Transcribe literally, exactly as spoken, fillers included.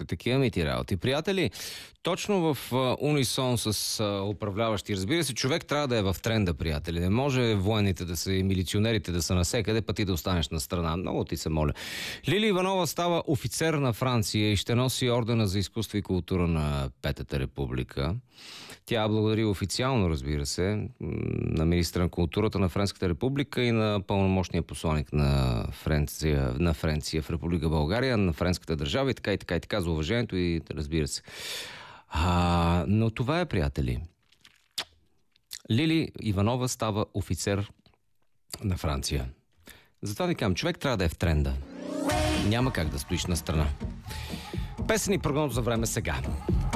такива мити работи. Приятели, точно в а, унисон с а, управляващи, разбира се, човек трябва да е в тренда, приятели. Не може военните да са и милиционерите да са насекъде, пък ти да останеш на страна. Много ти се моля. Лили Иванова става офицер на Франция и ще носи ордена за изкуство и култура на Петата република. Тя благодари официално, разбира се, на министра на културата на Френската република и на пълномощния посланик на Франция, на Франция в Република България, на френската държава и така и така и така за уважението и разбира се. А, но това е, приятели. Лили Иванова става офицер на Франция. Затова ви казвам, човек трябва да е в тренда. Няма как да стоиш на страна. Песен и прогноз за време сега.